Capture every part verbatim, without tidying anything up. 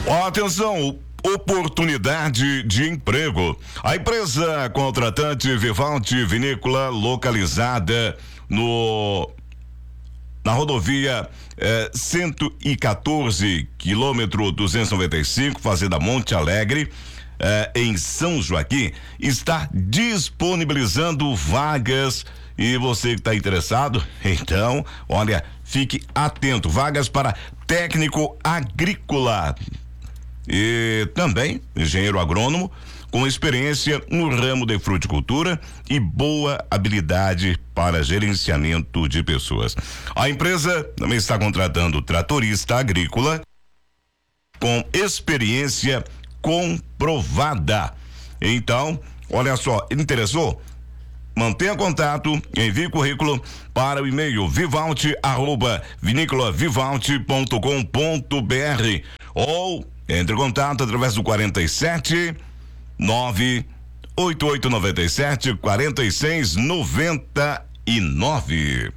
Ó, atenção, oportunidade de emprego. A empresa contratante Vivaldi Vinícola, localizada no na rodovia eh, cento e quatorze, quilômetro duzentos e noventa e cinco, Fazenda Monte Alegre, eh, em São Joaquim, está disponibilizando vagas. E você que está interessado, então, olha, fique atento. Vagas para técnico agrícola e também engenheiro agrônomo com experiência no ramo de fruticultura e boa habilidade para gerenciamento de pessoas. A empresa também está contratando tratorista agrícola com experiência comprovada. Então, olha só, interessou? Mantenha contato, envie currículo para o e-mail vivaldi arroba vinícola vivaldi ponto com ponto br ou entre em contato através do quarenta e sete nove oito oito nove sete quarenta e seis noventa e nove.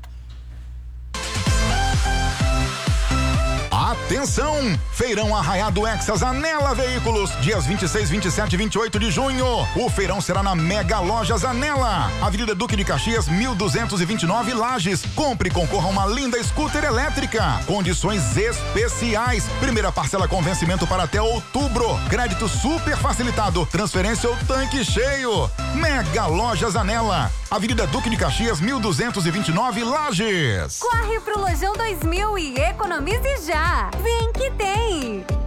Atenção! Feirão Arraiado Exas Anela Veículos, dias vinte e seis, vinte e sete e vinte e oito de junho. O feirão será na Mega Lojas Anela, Avenida Duque de Caxias, mil duzentos e vinte e nove, Lages. Compre e concorra a uma linda scooter elétrica. Condições especiais. Primeira parcela com vencimento para até outubro. Crédito super facilitado. Transferência ou tanque cheio. Mega Lojas Anela, Avenida Duque de Caxias, mil duzentos e vinte e nove, Lages. Corre pro Lojão dois mil e economize já. Vem que tem!